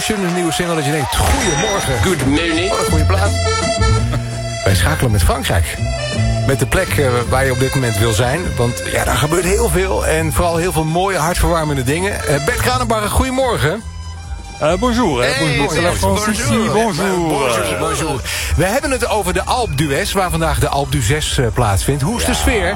Een nieuwe single dat je denkt, goedemorgen. Good morning. Wat een goede plaat. Wij schakelen met Frankrijk. Met de plek waar je op dit moment wil zijn. Want ja, daar gebeurt heel veel. En vooral heel veel mooie, hartverwarmende dingen. Bert Kranenbarre, goedemorgen. Bonjour. Bonjour. We hebben het over de Alpe d'Huez, waar vandaag de Alpe d'Huez plaatsvindt. Hoe is de sfeer?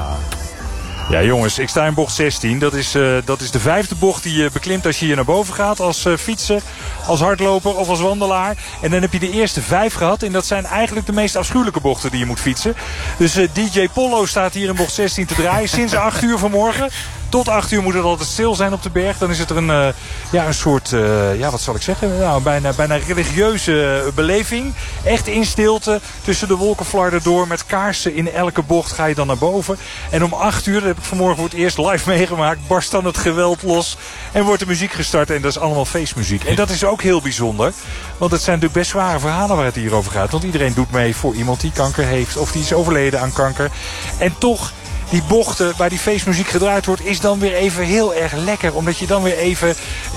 Ja jongens, ik sta in bocht 16. Dat is de 5e bocht die je beklimt als je hier naar boven gaat. Als fietser, als hardloper of als wandelaar. En dan heb je de eerste 5 gehad. En dat zijn eigenlijk de meest afschuwelijke bochten die je moet fietsen. Dus DJ Pollo staat hier in bocht 16 te draaien. Sinds 8 uur vanmorgen. Tot 8 uur moet het altijd stil zijn op de berg. Dan is het er een soort, wat zal ik zeggen? Nou, bijna religieuze beleving. Echt in stilte. Tussen de wolkenflarden door. Met kaarsen in elke bocht ga je dan naar boven. En om 8 uur, dat heb ik vanmorgen voor het eerst live meegemaakt, barst dan het geweld los. En wordt de muziek gestart. En dat is allemaal feestmuziek. En dat is ook heel bijzonder. Want het zijn natuurlijk best zware verhalen waar het hier over gaat. Want iedereen doet mee voor iemand die kanker heeft. Of die is overleden aan kanker. En toch, die bochten waar die feestmuziek gedraaid wordt, is dan weer even heel erg lekker. Omdat je dan weer even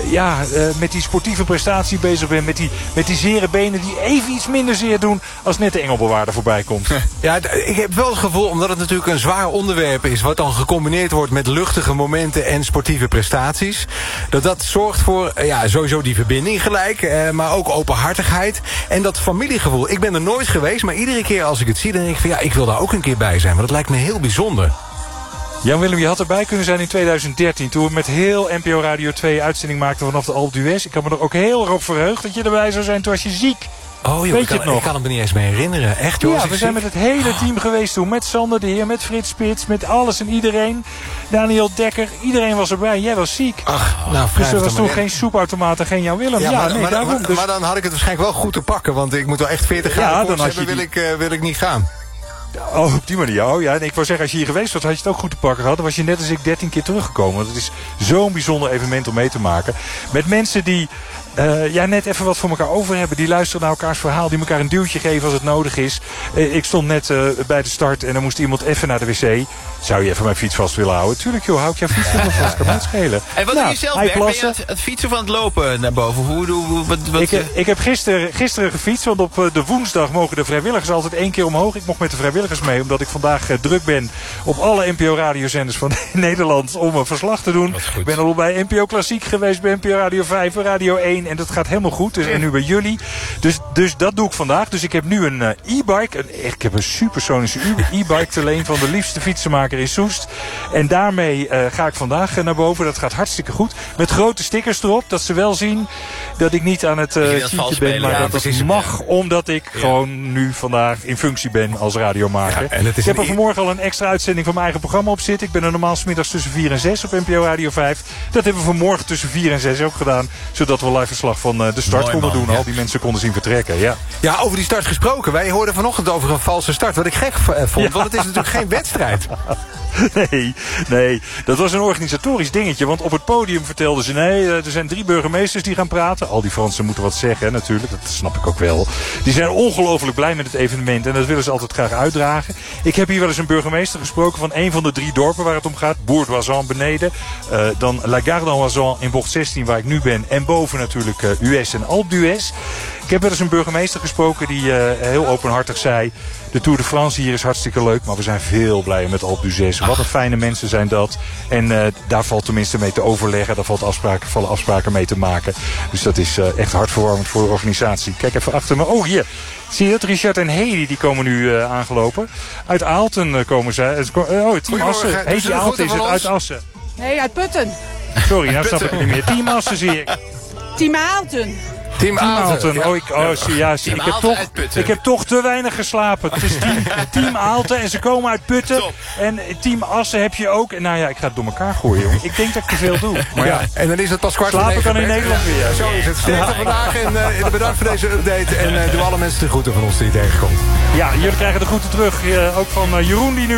met die sportieve prestatie bezig bent. Met die zere benen die even iets minder zeer doen als net de engelbewaarder voorbij komt. Ja, ik heb wel het gevoel, omdat het natuurlijk een zwaar onderwerp is, wat dan gecombineerd wordt met luchtige momenten en sportieve prestaties, dat zorgt voor sowieso die verbinding gelijk, maar ook openhartigheid en dat familiegevoel. Ik ben er nooit geweest, maar iedere keer als ik het zie, dan denk ik van ik wil daar ook een keer bij zijn. Want dat lijkt me heel bijzonder. Jan-Willem, je had erbij kunnen zijn in 2013... toen we met heel NPO Radio 2 uitzending maakten vanaf de Alpe d'Huez. Ik had me er ook heel erg op verheugd dat je erbij zou zijn. Toen was je ziek. Oh joh, ik kan het me niet eens meer herinneren. Echt joh. Ja, we zijn met het hele team geweest toen. Met Sander de Heer, met Frits Spits, met alles en iedereen. Daniel Dekker, iedereen was erbij. Jij was ziek. Dus er was toen geen soepautomaat en geen Jan-Willem. Maar dan had ik het waarschijnlijk wel goed te pakken. Want ik moet wel echt 40 graden koorts hebben, wil ik niet gaan. Oh, op die manier. Oh ja, en ik wou zeggen, als je hier geweest was, had je het ook goed te pakken gehad. Dan was je net als ik 13 keer teruggekomen. Want het is zo'n bijzonder evenement om mee te maken. Met mensen die net even wat voor elkaar over hebben. Die luisteren naar elkaars verhaal. Die elkaar een duwtje geven als het nodig is. Ik stond net bij de start en dan moest iemand even naar de wc. Zou je even mijn fiets vast willen houden? Tuurlijk joh, hou ik jouw fiets wel vast. Kan mij het schelen. En wat doe je zelf, Bert? Ben je het fietsen of aan het lopen naar boven? Ik heb gisteren gefietst. Want op de woensdag mogen de vrijwilligers altijd 1 keer omhoog. Ik mocht met de vrijwilligers mee. Omdat ik vandaag druk ben op alle NPO radiozenders van Nederland. Om een verslag te doen. Ik ben al bij NPO Klassiek geweest. Bij NPO Radio 5, Radio 1. En dat gaat helemaal goed. Dus, en nu bij jullie. Dus dat doe ik vandaag. Dus ik heb nu een e-bike. Ik heb een supersonische e-bike te leen van de liefste fietsenmaker in Soest. En daarmee ga ik vandaag naar boven. Dat gaat hartstikke goed. Met grote stickers erop. Dat ze wel zien dat ik niet aan het cheatje ben. Maar dat het mag. Omdat ik gewoon nu vandaag in functie ben als radiomaker. Ja, ik heb er vanmorgen al een extra uitzending van mijn eigen programma op zitten. Ik ben er normaal 's middags tussen 4 en 6 op NPO Radio 5. Dat hebben we vanmorgen tussen 4 en 6 ook gedaan. Zodat we live verslag van de start konden doen. Al die mensen konden zien vertrekken. Ja, over die start gesproken. Wij hoorden vanochtend over een valse start. Wat ik gek vond. Want het is natuurlijk geen wedstrijd. Nee, dat was een organisatorisch dingetje. Want op het podium vertelden ze, er zijn 3 burgemeesters die gaan praten. Al die Fransen moeten wat zeggen natuurlijk, dat snap ik ook wel. Die zijn ongelooflijk blij met het evenement en dat willen ze altijd graag uitdragen. Ik heb hier wel eens een burgemeester gesproken van een van de 3 dorpen waar het om gaat. Bourg-d'Oisans beneden, dan La Garde-d'Oisans in bocht 16 waar ik nu ben. En boven natuurlijk US en Alpe d'Huez. Ik heb wel eens een burgemeester gesproken die heel openhartig zei: de Tour de France hier is hartstikke leuk, maar we zijn veel blijer met Alpe d'Huez. Wat een fijne mensen zijn dat. En daar valt tenminste mee te overleggen. Daar vallen afspraken mee te maken. Dus dat is echt hartverwarmend voor de organisatie. Kijk even achter me. Oh, hier. Zie je het? Richard en Hedy die komen nu aangelopen. Uit Aalten komen zij. Team Assen. Hedy Aalten is het uit Assen. Nee, uit Putten. Sorry, nou snap ik het niet meer. Team Assen zie ik. Team Aalten. Team Aalten. Ik heb toch te weinig geslapen. Het is team Aalten en ze komen uit Putten. Top. En Team Assen heb je ook. En ik ga het door elkaar gooien, jongen. Ik denk dat ik te veel doe. Maar en dan is het pas 8:15. Slapen kan in Nederland weer. Zo is het. Sterkte vandaag en bedankt voor deze update. En doe alle mensen de groeten van ons die je tegenkomt. Ja, jullie krijgen de groeten terug. Ook van Jeroen die nu